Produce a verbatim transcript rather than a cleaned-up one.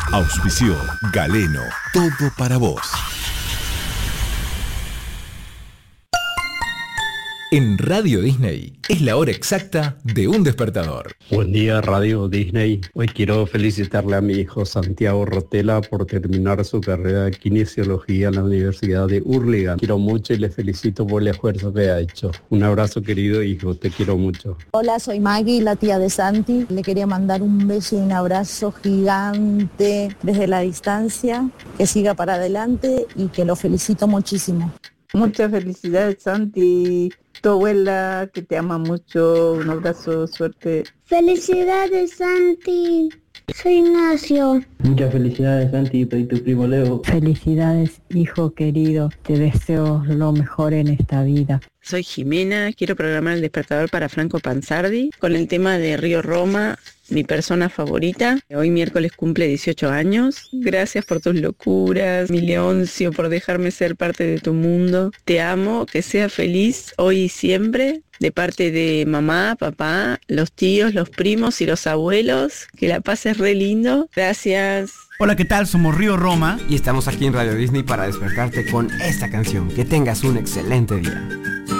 Auspició Galeno, todo para vos. En Radio Disney es la hora exacta de un despertador. Buen día, Radio Disney. Hoy quiero felicitarle a mi hijo Santiago Rotela por terminar su carrera de kinesiología en la Universidad de Hurlingham. Quiero mucho y le felicito por el esfuerzo que ha hecho. Un abrazo, querido hijo, te quiero mucho. Hola, soy Maggie, la tía de Santi. Le quería mandar un beso y un abrazo gigante desde la distancia. Que siga para adelante y que lo felicito muchísimo. Muchas felicidades, Santi. Tu abuela, que te ama mucho. Un abrazo, suerte. Felicidades, Santi. Soy Ignacio. Muchas felicidades, Santi, y tu primo Leo. Felicidades, hijo querido. Te deseo lo mejor en esta vida. Soy Jimena, quiero programar el despertador para Franco Panzardi con el tema de Río Roma, mi persona favorita. Hoy miércoles cumple dieciocho años. Gracias por tus locuras, mi Leoncio, por dejarme ser parte de tu mundo. Te amo, que seas feliz hoy y siempre. De parte de mamá, papá, los tíos, los primos y los abuelos. Que la pases re lindo. Gracias. Hola, ¿qué tal? Somos Río Roma y estamos aquí en Radio Disney para despertarte con esta canción. Que tengas un excelente día.